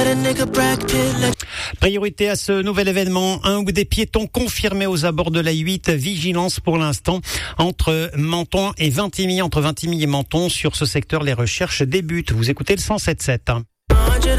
Priorité à ce nouvel événement, un ou des piétons confirmés aux abords de l'A8. Vigilance pour l'instant entre Menton et Vintimille, entre Vintimille et Menton. Sur ce secteur, les recherches débutent. Vous écoutez le 107.7.